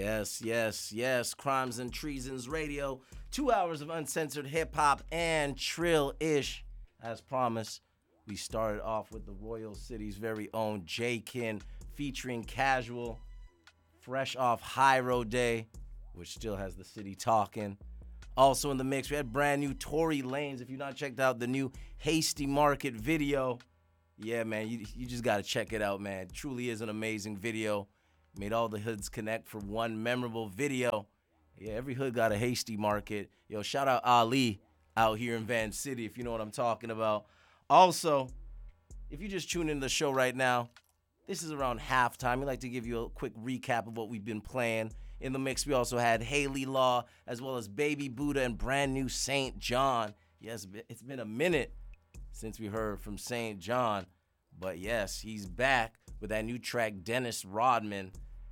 Yes, yes, yes. Crimes and Treasons Radio. 2 hours of uncensored hip hop and trill ish. As promised, we started off with the Royal City's very own J Kin featuring Casual, fresh off High Road Day, which still has the city talking. Also in the mix, we had brand new Tory Lanez. If you've not checked out the new Hasty Market video, yeah, man, you just got to check it out, man. It truly is an amazing video. Made all the hoods connect for one memorable video. Yeah, every hood got a Hasty Market. Yo, shout out Ali out here in Van City, if you know what I'm talking about. Also, if you just tune into the show right now, this is around halftime. We like to give you a quick recap of what we've been playing. In the mix, we also had Haley Law, as well as Baby Buddha and brand new St. John. Yes, it's been a minute since we heard from St. John. But yes, he's back with that new track, Dennis Rodman.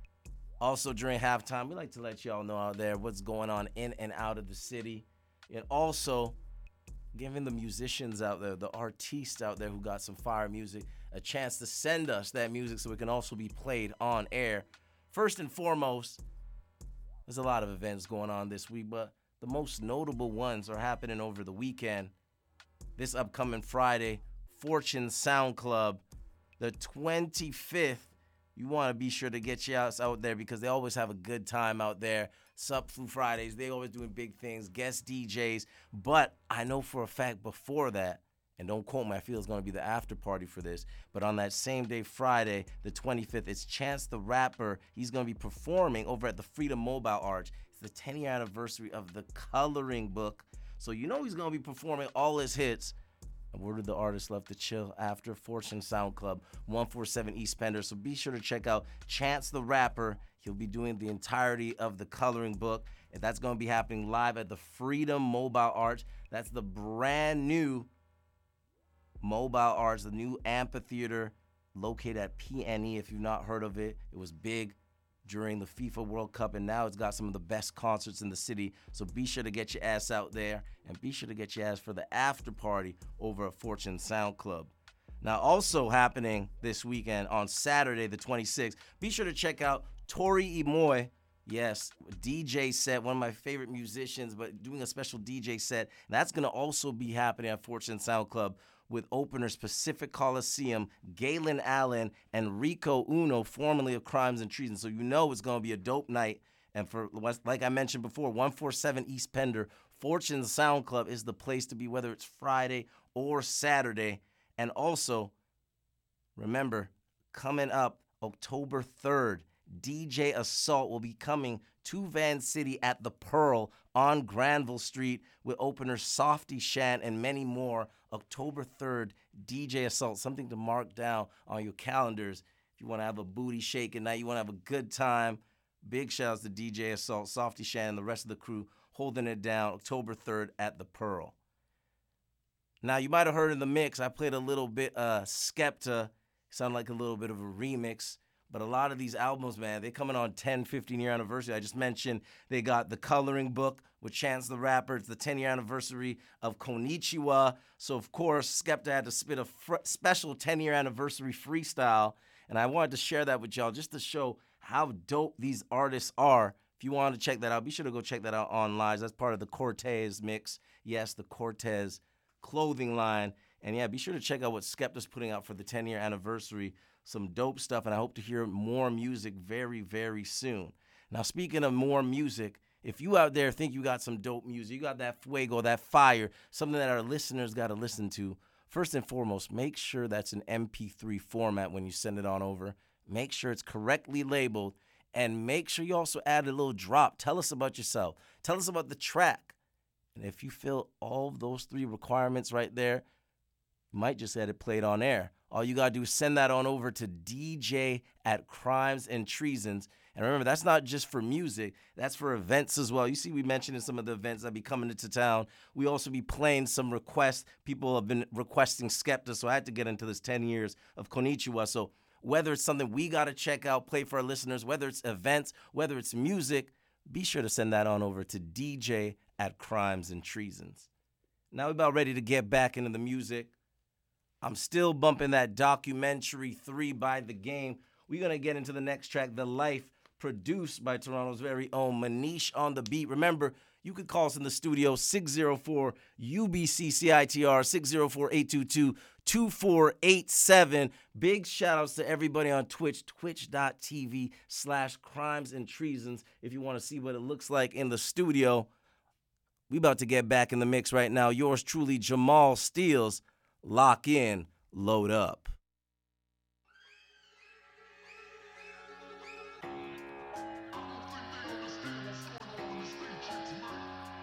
Also, during halftime, we like to let y'all know out there what's going on in and out of the city. And also, giving the musicians out there, the artists out there who got some fire music, a chance to send us that music so it can also be played on air. First and foremost, there's a lot of events going on this week, but the most notable ones are happening over the weekend. This upcoming Friday, Fortune Sound Club, the 25th. You want to be sure to get your ass out there because they always have a good time out there. Sup Foo Fridays, they always doing big things, guest DJs. But I know for a fact before that, and don't quote me, I feel it's going to be the after party for this, but on that same day, Friday, the 25th, it's Chance the Rapper. He's going to be performing over at the Freedom Mobile Arch. It's the 10-year anniversary of the Coloring Book. So you know he's going to be performing all his hits. And where did the artist left to chill after Fortune Sound Club, 147 East Pender. So be sure to check out Chance the Rapper. He'll be doing the entirety of the Coloring Book, and that's going to be happening live at the Freedom Mobile Arch. That's the brand new Mobile Arch, the new amphitheater located at PNE. If you've not heard of it, it was big during the FIFA World Cup, and now it's got some of the best concerts in the city. So be sure to get your ass out there, and be sure to get your ass for the after party over at Fortune Sound Club. Now, also happening this weekend on Saturday, the 26th, be sure to check out Tori Imoy. Yes, DJ set, one of my favorite musicians, but doing a special DJ set. That's going to also be happening at Fortune Sound Club with openers Pacific Coliseum, Galen Allen, and Rico Uno, formerly of Crimes and Treason. So you know it's going to be a dope night. And for, like I mentioned before, 147 East Pender, Fortune Sound Club is the place to be, whether it's Friday or Saturday. And also, remember, coming up October 3rd, DJ Assault will be coming to Van City at the Pearl on Granville Street with openers Softy Shan and many more. October 3rd, DJ Assault, something to mark down on your calendars. If you want to have a booty shaking night, you want to have a good time, big shouts to DJ Assault, Softy Shan, and the rest of the crew holding it down October 3rd at the Pearl. Now, you might have heard in the mix, I played a little bit Skepta, sounded like a little bit of a remix. But a lot of these albums, man, they're coming on 10, 15-year anniversary. I just mentioned they got The Coloring Book with Chance the Rapper. It's the 10-year anniversary of Konichiwa. So, of course, Skepta had to spit a special 10-year anniversary freestyle. And I wanted to share that with y'all just to show how dope these artists are. If you want to check that out, be sure to go check that out online. That's part of the Cortez mix. Yes, the Cortez clothing line. And, yeah, be sure to check out what Skepta's putting out for the 10-year anniversary. Some dope stuff, and I hope to hear more music very, very soon. Now, speaking of more music, if you out there think you got some dope music, you got that fuego, that fire, something that our listeners got to listen to, first and foremost, make sure that's an MP3 format when you send it on over. Make sure it's correctly labeled, and make sure you also add a little drop. Tell us about yourself. Tell us about the track. And if you fill all of those three requirements right there, you might just have it played on air. All you got to do is send that on over to DJ at Crimes and Treasons. And remember, that's not just for music. That's for events as well. You see, we mentioned in some of the events that be coming into town. We also be playing some requests. People have been requesting Skepta, so I had to get into this 10 years of Konichiwa. So whether it's something we got to check out, play for our listeners, whether it's events, whether it's music, be sure to send that on over to DJ at Crimes and Treasons. Now we're about ready to get back into the music. I'm still bumping that documentary 3 by The Game. We're going to get into the next track, The Life produced by Toronto's very own Manish on the beat. Remember, you could call us in the studio, 604-UBC-CITR, 604-822-2487. Big shout-outs to everybody on Twitch, twitch.tv/Crimes and Treasons, if you want to see what it looks like in the studio. We about to get back in the mix right now. Yours truly, Jamal Steels. Lock in, load up.